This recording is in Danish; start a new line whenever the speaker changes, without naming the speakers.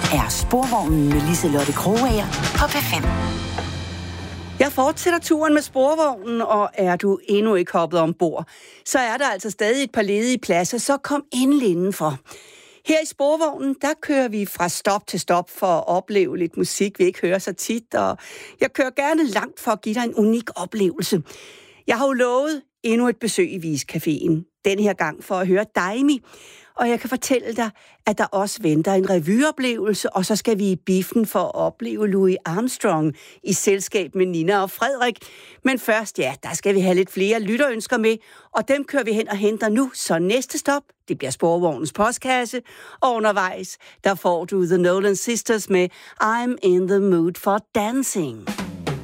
er Sporvognen med Liselotte Krogager på P5.
Jeg fortsætter turen med Sporvognen, og er du endnu ikke hoppet ombord, så er der altså stadig et par ledige pladser, så kom endelig indenfor. Her i Sporvognen, der kører vi fra stop til stop for at opleve lidt musik, vi ikke hører så tit, og jeg kører gerne langt for at give dig en unik oplevelse. Jeg har jo lovet endnu et besøg i Viscaféen, den her gang for at høre Daimi, og jeg kan fortælle dig, at der også venter en revyeoplevelse, og så skal vi i biffen for at opleve Louis Armstrong i selskab med Nina og Frederik. Men først, ja, der skal vi have lidt flere lytterønsker med, og dem kører vi hen og henter nu. Så næste stop, det bliver Sporvognens postkasse, og undervejs, der får du The Nolan Sisters med I'm in the Mood for Dancing.